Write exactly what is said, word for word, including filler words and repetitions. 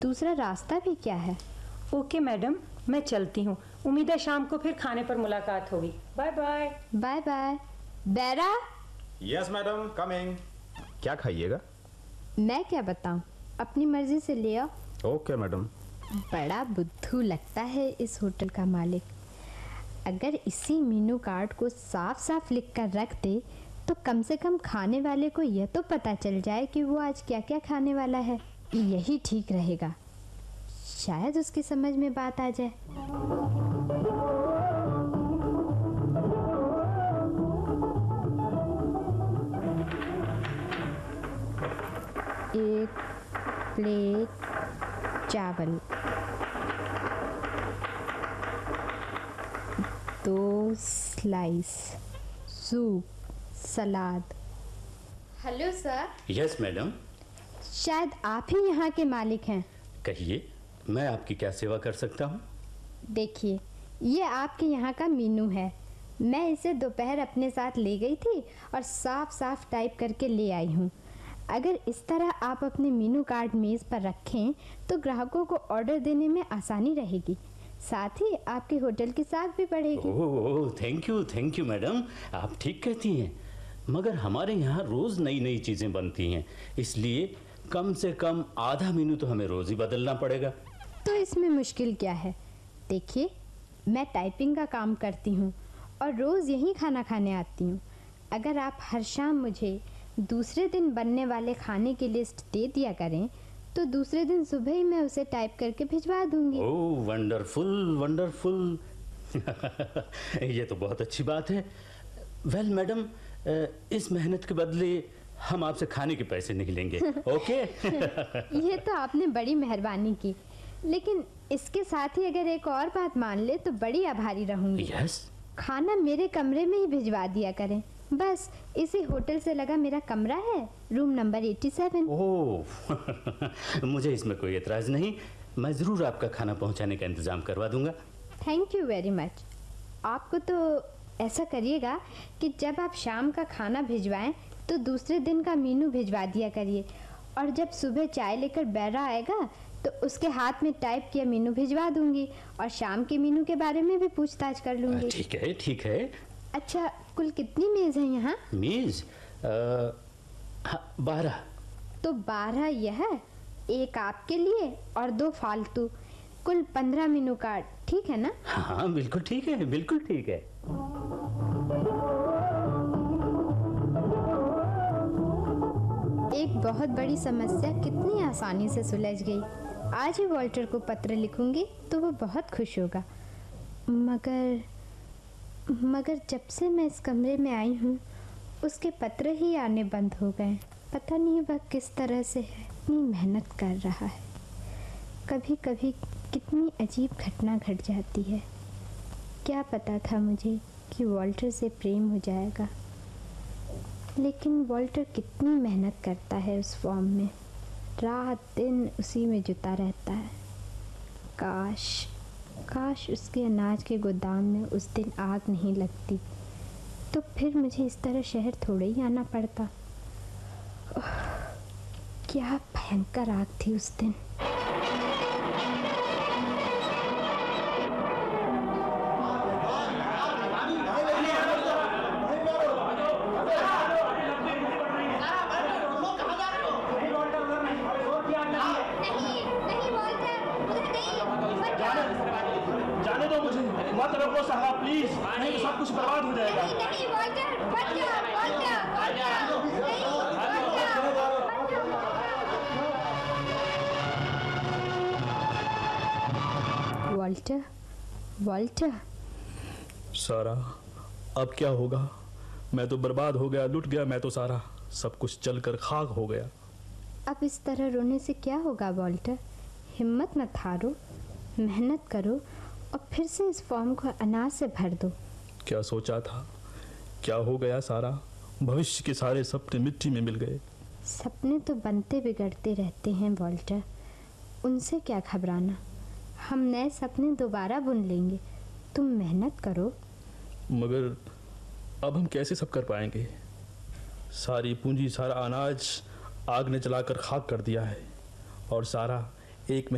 दूसरा रास्ता भी क्या है? ओके मैडम, मैं चलती हूँ। उम्मीद है शाम को फिर खाने पर मुलाकात होगी। Bye bye. Bye bye. बैरा। Yes madam, coming. क्या खाइएगा? मैं क्या बताऊं, अपनी मर्जी से ले आओ। Okay madam. बड़ा बुद्धू लगता है इस होटल का मालिक। अगर इसी मेनू कार्ड को साफ साफ लिख कर रख दे तो कम से कम खाने वाले को यह तो पता चल जाए कि वो आज क्या क्या खाने वाला है। यही ठीक रहेगा, शायद उसकी समझ में बात आ जाए। एक प्लेट चावल, दो स्लाइस सूप, सलाद। Hello sir. Yes madam. शायद आप ही यहाँ के मालिक हैं। कहिए, मैं आपकी क्या सेवा कर सकता हूँ? देखिए, ये आपके यहाँ का मेनू है। मैं इसे दोपहर अपने साथ ले गई थी और साफ साफ टाइप करके ले आई हूँ। अगर इस तरह आप अपने मेनू कार्ड मेज़ पर रखें तो ग्राहकों को ऑर्डर देने में आसानी रहेगी, साथ ही आपके होटल की साख भी बढ़ेगी। ओह, thank you thank you madam, आप ठीक कहती हैं। मगर हमारे यहाँ रोज़ नई नई चीज़ें बनती हैं, इसलिए कम से कम आधा मेनू तो हमें रोज़ ही बदलना पड़ेगा। तो इसमें मुश्किल क्या है? देखिए, मैं टाइपिंग का काम करती हूँ और रोज़ यहीं खाना खाने आती हूँ। अगर आप हर शाम मुझे दूसरे दिन बनने वाले खाने की लिस्ट दे दिया करें तो दूसरे दिन सुबह ही मैं उसे टाइप करके भिजवा दूंगी। ओह, वंडरफुल वंडरफुल। ये तो बहुत अच्छी बात है। वेल मैडम, इस मेहनत के बदले हम आपसे खाने के पैसे नहीं लेंगे। ओके? ये तो आपने बड़ी मेहरबानी की, लेकिन इसके साथ ही अगर एक और बात मान ले तो बड़ी आभारी रहूंगी। यस? खाना मेरे कमरे में ही भिजवा दिया करें, बस। इसी होटल से लगा मेरा कमरा है, रूम नंबर सत्तासी। ओह, मुझे इसमें कोई एतराज नहीं। मैं ज़रूर आपका खाना पहुंचाने का इंतज़ाम करवा दूंगा। Thank you very much. आपको तो ऐसा करिएगा कि जब आप शाम का खाना भिजवाएं तो दूसरे दिन का मेनू भिजवा दिया करिए, और जब सुबह चाय लेकर बैरा आएगा तो उसके हाथ में टाइप किया मेनू भिजवा दूंगी और शाम के मेनू के बारे में भी पूछताछ कर लूंगी। ठीक है ठीक है। अच्छा, कुल कितनी मेज़ हैं यहाँ? मेज़ बारह। तो बारह यह, एक आपके लिए और दो फालतू, कुल पंद्रह मेनू कार्ड। ठीक है ना? हाँ बिल्कुल ठीक है, बिल्कुल ठीक है। एक बहुत बड़ी समस्या कितनी आसानी से सुलझ गई। आज ही वॉल्टर को पत्र लिखूंगी तो वो बहुत खुश होगा। मगर मगर जब से मैं इस कमरे में आई हूँ उसके पत्र ही आने बंद हो गए। पता नहीं वह किस तरह से है, इतनी मेहनत कर रहा है। कभी कभी कितनी अजीब घटना घट जाती है। क्या पता था मुझे कि वॉल्टर से प्रेम हो जाएगा, लेकिन वॉल्टर कितनी मेहनत करता है उस फॉर्म में, रात दिन उसी में जुटा रहता है। काश काश उसके अनाज के गोदाम में उस दिन आग नहीं लगती, तो फिर मुझे इस तरह शहर थोड़े ही आना पड़ता। क्या भयंकर आग थी उस दिन। प्लीज, नहीं तो सब कुछ बर्बाद हो जाएगा। नहीं, नहीं, वॉल्टर, बच जा, वॉल्टर, वॉल्टर, वॉल्टर। सारा, अब क्या होगा? मैं तो बर्बाद हो गया, लुट गया मैं तो सारा, सब कुछ जलकर खाक हो गया। अब इस तरह रोने से क्या होगा वॉल्टर? हिम्मत मत हारो, मेहनत करो और फिर से इस फॉर्म को अनाज से भर दो। क्या सोचा था, क्या हो गया सारा? भविष्य के सारे सपने मिट्टी में मिल गए। सपने तो बनते बिगड़ते रहते हैं वॉल्टर, उनसे क्या घबराना। हम नए सपने दोबारा बुन लेंगे, तुम मेहनत करो। मगर अब हम कैसे सब कर पाएंगे? सारी पूंजी, सारा अनाज आग ने जलाकर खाक कर दिया है, और सारा एक